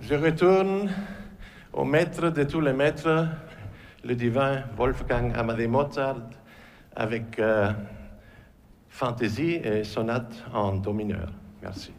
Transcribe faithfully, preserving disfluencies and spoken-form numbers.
Je retourne au maître de tous les maîtres, le divin Wolfgang Amadeus Mozart, avec euh, fantaisie et sonate en do mineur. Merci.